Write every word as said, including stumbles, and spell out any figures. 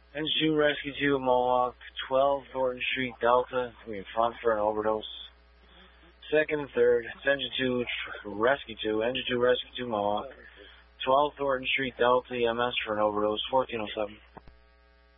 Engine two, Rescue two, Mohawk, twelve Thornton Street, Delta. We in front for an overdose. Second and third, it's Engine two, Rescue two, Engine two, Rescue two, Mohawk, twelve Thornton Street, Delta, E M S for an overdose, fourteen oh seven.